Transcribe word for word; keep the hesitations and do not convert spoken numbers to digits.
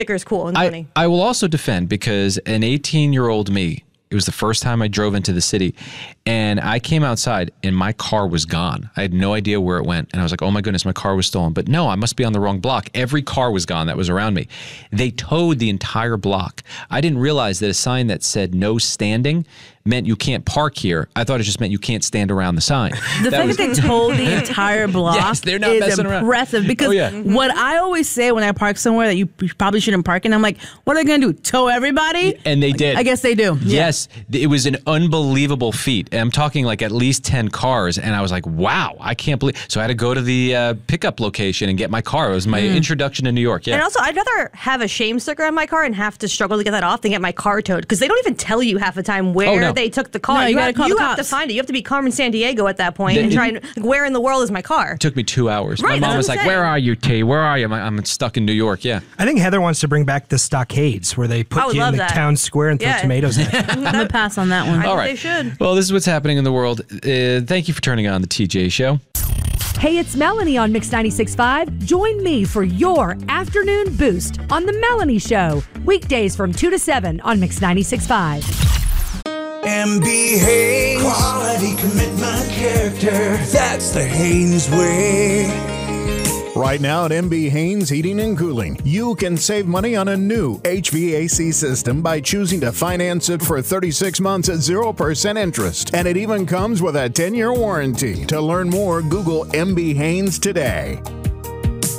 sticker is cool and I, funny. I will also defend because an eighteen-year-old me, it was the first time I drove into the city, and I came outside and my car was gone. I had no idea where it went, and I was like, oh my goodness, my car was stolen. But no, I must be on the wrong block. Every car was gone that was around me. They towed the entire block. I didn't realize that a sign that said no standing meant you can't park here. I thought it just meant you can't stand around the sign. The That fact was- that they told the entire block Yes, they're not is messing around. impressive because Oh, yeah. what I always say when I park somewhere that you probably shouldn't park in, I'm like, what are they going to do, tow everybody? And they did. I guess they do. Yeah. Yes, it was an unbelievable feat. And I'm talking like at least ten cars, and I was like, wow, I can't believe. So I had to go to the uh, pickup location and get my car. It was my Mm. introduction to New York. Yeah. And also, I'd rather have a shame sticker on my car and have to struggle to get that off than get my car towed because they don't even tell you half the time where Oh, no. they took the car. No, you gotta have, call you the have to cops. find it. You have to be Carmen San Diego at that point The- and try and like, where in the world is my car? It took me two hours. Right, my mom that's was what like, I'm where saying. are you, T? Where are you? I'm, I'm stuck in New York. Yeah. I think Heather wants to bring back the stockades where they I put would you in love the that. town square and throw Yeah. tomatoes in it. I'm going to pass on that one. I All think right. they should. Well, this is what's happening in the world. Uh, thank you for turning on the T J Show. Hey, it's Melanie on Mix ninety-six point five. Join me for your afternoon boost on The Melanie Show. Weekdays from two to seven on Mix ninety-six point five. M B Haynes, quality, commitment, character. That's the Haynes way. Right now at M B Haynes Heating and Cooling, you can save money on a new H V A C system by choosing to finance it for thirty-six months at zero percent interest. And it even comes with a ten-year warranty. To learn more, Google M B Haynes today.